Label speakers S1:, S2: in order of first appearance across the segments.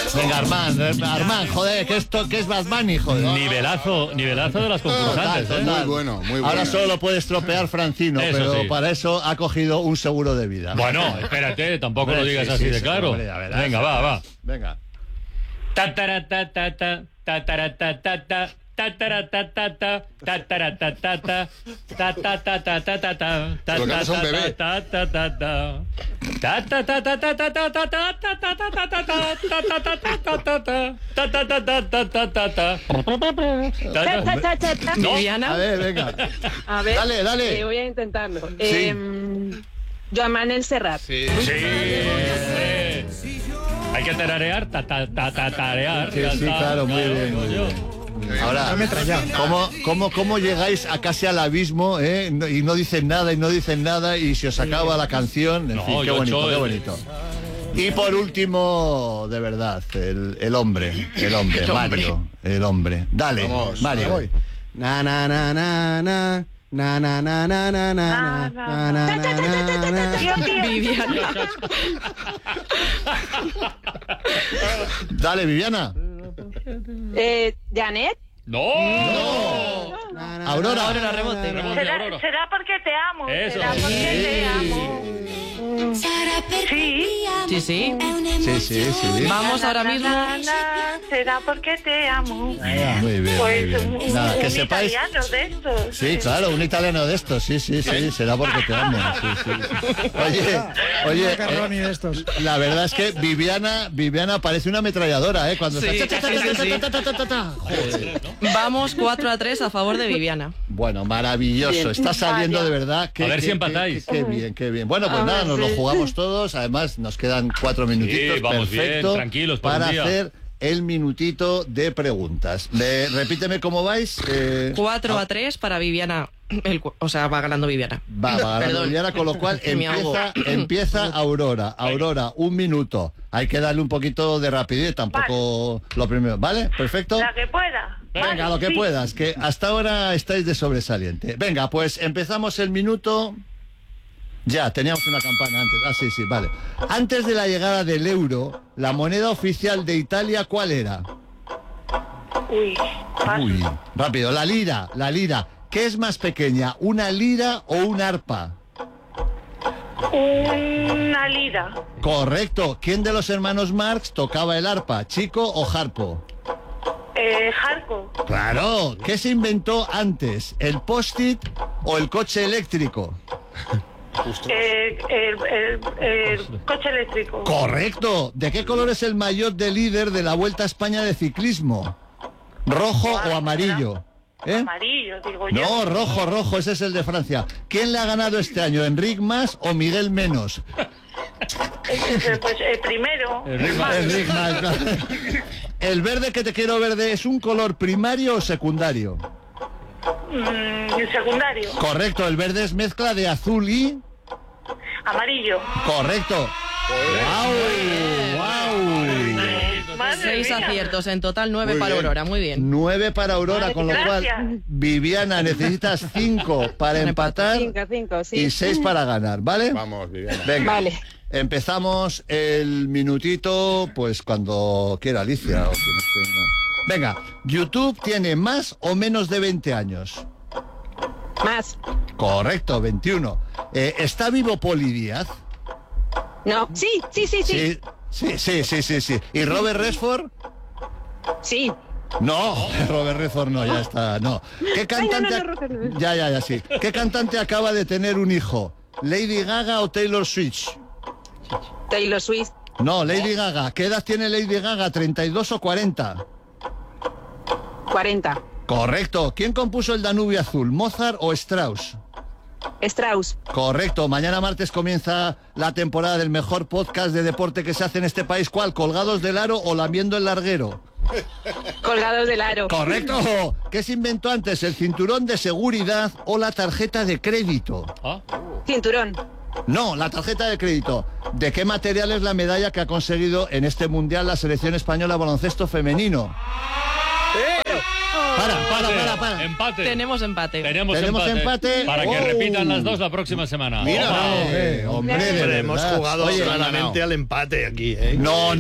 S1: Venga, Armand, joder, que es Bad Bunny, joder.
S2: Nivelazo de las concursantes, ¿eh?
S3: Muy bueno.
S1: Ahora solo lo puede estropear Francino,
S2: Eso
S1: pero
S2: sí.
S1: para eso ha cogido un seguro de vida.
S2: Bueno, espérate, tampoco lo digas
S1: Sí,
S2: así
S1: sí,
S2: de
S1: sí,
S2: claro.
S1: hombre, a ver,
S2: Venga, va.
S1: Venga.
S2: Tataratatata, tataratatata, tataratatata, tataratatata, tatatatatata,
S3: Lo que haces a un bebé.
S2: tatatatatata, tatatatatata. No.
S4: Viviana.
S1: A ver, venga.
S4: A ver,
S1: Dale.
S4: voy a intentarlo.
S1: Sí.
S4: Joan Manuel Serrat.
S3: Sí.
S2: Sí. Hay que tararear, tarear.
S1: Sí, claro, muy bien, muy bien. Ahora, ¿cómo llegáis a casi al abismo, y no dicen nada y se os acaba la canción? En fin, qué bonito. Y por último, de verdad, el hombre, Mario, el hombre. Dale,
S3: Vamos,
S1: Mario.
S3: voy.
S5: Na na na na na na na na na na na na na na na.
S4: Viviana.
S1: Dale, Viviana.
S4: Janet.
S2: ¡No!
S1: Aurora.
S4: Rebote.
S2: Aurora.
S6: Será porque te amo.
S2: Eso.
S6: Será porque te amo. Sí.
S4: Sí.
S1: Sí.
S4: Vamos ahora mismo.
S6: Será porque te amo.
S1: Muy bien,
S6: Pues
S1: muy bien. Nada, que
S6: un
S1: sepáis.
S6: italiano de estos.
S1: Sí, claro, un italiano de estos, sí, será porque te amo. Sí. Oye,
S5: Carroni de estos.
S1: la verdad es que Viviana parece una ametralladora, cuando
S4: Sí,
S1: está...
S4: sí.
S1: Joder.
S4: Vamos 4-3 a favor de Viviana.
S1: Bueno, maravilloso,
S4: Bien.
S1: está saliendo
S6: Vaya.
S1: de verdad.
S2: A ver si empatáis.
S1: Qué bien. Bueno, pues nada, nos lo jugamos todos, además nos quedan 4 minutitos,
S2: Sí, vamos
S1: perfecto,
S2: bien, tranquilos por
S1: para
S2: un día.
S1: hacer el minutito de preguntas. Repíteme cómo vais.
S4: 4-3 para Viviana. Va ganando Viviana.
S1: Va ganando
S4: Perdón.
S1: Viviana, con lo cual
S4: Me ahogo.
S1: empieza Aurora. Aurora, 1 minuto. Hay que darle un poquito de rapidez, tampoco lo primero. ¿Vale? Perfecto.
S6: La que pueda.
S1: Venga,
S6: Vale,
S1: lo que
S6: sí.
S1: puedas, que hasta ahora estáis de sobresaliente. Venga, pues empezamos el minuto. Ya, teníamos una campana antes. Sí, vale. Antes de la llegada del euro, la moneda oficial de Italia, ¿cuál era?
S6: Uy, paso.
S1: Uy, rápido. La lira. ¿Qué es más pequeña, una lira o un arpa?
S6: Una lira.
S1: Correcto. ¿Quién de los hermanos Marx tocaba el arpa, Chico o Harpo?
S6: Jarco.
S1: Claro. ¿Qué se inventó antes, el post-it o el coche eléctrico?
S6: El coche eléctrico.
S1: Correcto. ¿De qué color es el maillot de líder de la Vuelta a España de ciclismo? ¿Rojo o amarillo?
S6: Amarillo, digo yo.
S1: No, rojo, ese es el de Francia. ¿Quién le ha ganado este año, Enric Mas o Miguel Menos?
S6: Pues el primero.
S1: Enric Mas. ¿El verde que te quiero verde es un color primario o secundario?
S6: El secundario.
S1: Correcto, el verde es mezcla de azul y...
S6: Amarillo.
S1: Correcto. ¡Wow!
S6: Madre
S4: 6
S6: mía.
S4: aciertos, en total 9
S3: Muy
S4: para
S3: bien.
S4: Aurora, muy bien.
S1: 9 para Aurora, con lo
S6: Gracias.
S1: cual, Viviana, necesitas 5 para empatar
S4: 5, sí.
S1: y 6 para ganar, ¿vale?
S3: Vamos, Viviana.
S1: Venga,
S4: Vale.
S1: empezamos el minutito, pues cuando quiera Alicia. O quien esté, ¿no? Venga, ¿YouTube tiene más o menos de 20 años?
S4: Más.
S1: Correcto, 21. ¿Está vivo Poli Díaz?
S4: No. Sí.
S1: Sí. ¿Y Robert Redford?
S4: Sí.
S1: No, Robert Redford no, ya está, no. ¿Qué cantante?
S4: no.
S1: Ya, sí. ¿Qué cantante acaba de tener un hijo? ¿Lady Gaga o Taylor Swift?
S4: Taylor Swift.
S1: No, Lady Gaga. ¿Qué edad tiene Lady Gaga? ¿32 o 40?
S4: 40.
S1: Correcto. ¿Quién compuso el Danubio Azul? ¿Mozart o Strauss?
S4: Strauss.
S1: Correcto. Mañana martes comienza la temporada del mejor podcast de deporte que se hace en este país. ¿Cuál? ¿Colgados del aro o lamiendo el larguero?
S4: Colgados del aro.
S1: Correcto. ¿Qué se inventó antes? ¿El cinturón de seguridad o la tarjeta de crédito?
S4: Cinturón.
S1: No, la tarjeta de crédito. ¿De qué material es la medalla que ha conseguido en este mundial la selección española baloncesto femenino? Para.
S2: Empate.
S4: Tenemos empate.
S2: Tenemos
S1: empate.
S2: Para que repitan las dos la próxima semana.
S5: Mira,
S1: hombre, de
S5: hombre, hemos
S1: verdad.
S5: jugado
S1: Oye,
S5: claramente al empate aquí, ¿eh?
S1: No.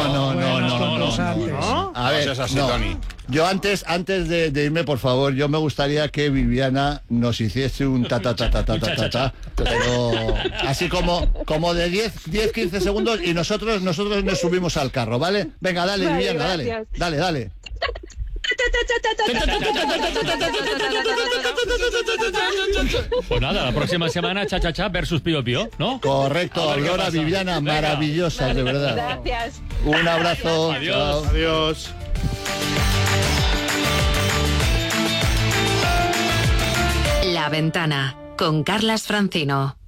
S1: A ver,
S3: No seas así,
S1: no.
S3: Tony.
S1: Yo antes de irme, por favor, yo me gustaría que Viviana nos hiciese un ta, pero así como de 10-15 segundos y nosotros nos subimos al carro, ¿vale? Venga, dale,
S7: Vale,
S1: Viviana,
S7: gracias.
S1: dale.
S2: Pues nada, la próxima semana cha versus Pío Pío, ¿no?
S1: Correcto,
S2: A ver qué
S1: Aurora,
S2: pasa.
S1: Viviana,
S2: Venga.
S1: maravillosas, de verdad.
S7: Gracias.
S1: Un abrazo.
S2: Adiós.
S1: Chao.
S5: Adiós.
S8: La Ventana con Carlas Francino.